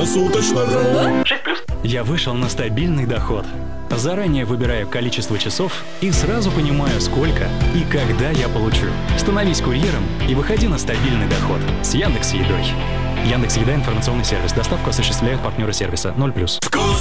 Круглосуточно.ру. Я вышел на стабильный доход. Заранее выбираю количество часов и сразу понимаю, сколько и когда я получу. Становись курьером и выходи на стабильный доход с Яндекс.Едой. Яндекс.Еда — информационный сервис. Доставку осуществляют партнеры сервиса 0+. Вкус